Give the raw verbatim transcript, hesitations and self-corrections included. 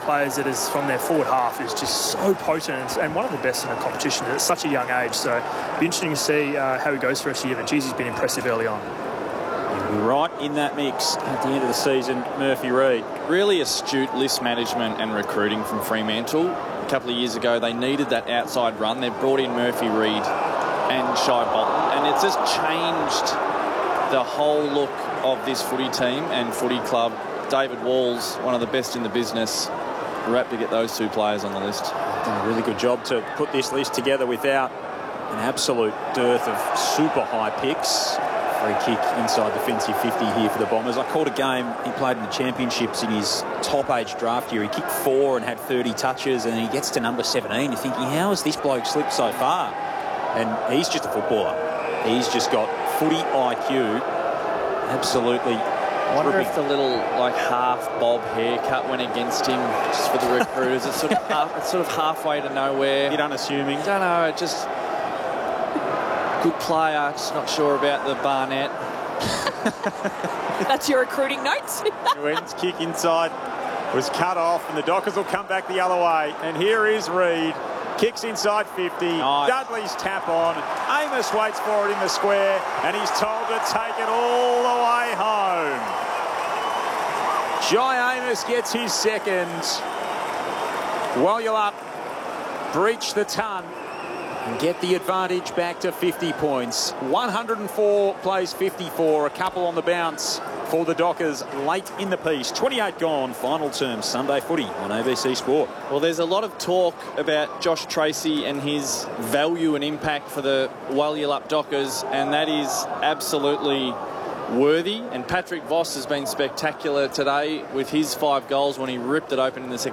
players that is from their forward half is just so potent and one of the best in the competition at such a young age. So it'll be interesting to see uh, how he goes for us year. But geez, he's been impressive early on. He'll be right in that mix at the end of the season, Murphy Reid. Really astute list management and recruiting from Fremantle. A couple of years ago, they needed that outside run. They brought in Murphy Reid and Shai Bolton, and it's just changed the whole look of this footy team and footy club. David Walls, one of the best in the business. We're apt to get those two players on the list. Done a really good job to put this list together without an absolute dearth of super high picks. Free kick inside defensive fifty here for the Bombers. I called a game he played in the championships in his top age draft year. He kicked four and had thirty touches, and he gets to number seventeen. You're thinking, how has this bloke slipped so far? And he's just a footballer. He's just got footy I Q. Absolutely. I wonder if the little like half bob haircut went against him just for the recruiters. It's sort of half, it's sort of halfway to nowhere. A bit unassuming. Don't know. Just good player. Just not sure about the Barnett. That's your recruiting notes. Nguyen's kick inside was cut off, and the Dockers will come back the other way. And here is Reid. Kicks inside fifty. Nice. Dudley's tap on. Amos waits for it in the square, and he's told to take it all the way home. Jai Amos gets his second. Walyalup breach the ton and get the advantage back to fifty points. one hundred and four plays fifty-four. A couple on the bounce for the Dockers late in the piece. twenty-eight gone. Final term Sunday footy on A B C Sport. Well, there's a lot of talk about Josh Tracy and his value and impact for the Walyalup Dockers, and that is absolutely worthy. And Patrick Voss has been spectacular today with his five goals when he ripped it open in the